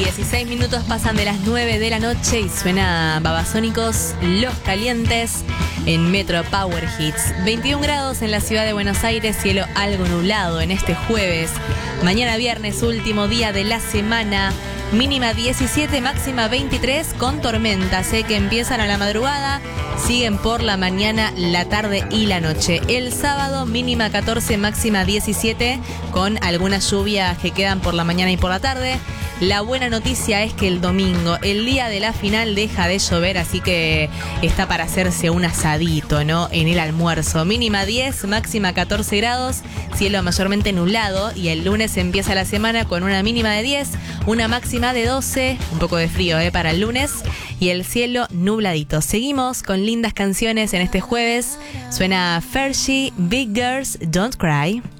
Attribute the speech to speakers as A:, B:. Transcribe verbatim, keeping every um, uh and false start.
A: dieciséis minutos pasan de las nueve de la noche y suena Babasónicos Los Calientes en Metro Power Hits. veintiún grados en la ciudad de Buenos Aires, cielo algo nublado en este jueves. Mañana viernes, último día de la semana. Mínima diecisiete, máxima veintitrés con tormentas eh, que empiezan a la madrugada, siguen por la mañana, la tarde y la noche. El sábado mínima catorce, máxima diecisiete con algunas lluvias que quedan por la mañana y por la tarde. La buena noticia es que el domingo, el día de la final, deja de llover, así que está para hacerse un asadito, ¿no? En el almuerzo. Mínima diez, máxima catorce grados, cielo mayormente nublado y el lunes empieza la semana con una mínima de diez, una máxima de doce, un poco de frío, ¿eh? Para el lunes y el cielo nubladito. Seguimos con lindas canciones en este jueves. Suena Fergie, Big Girls Don't Cry.